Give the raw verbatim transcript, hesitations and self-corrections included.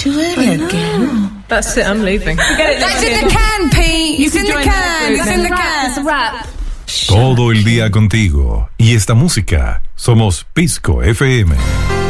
Too early again. That's it, I'm leaving. That's in the can, Pete. It's in the can. It's in the can. It's a wrap. Todo el día contigo. Y esta música. Somos Pisco F M.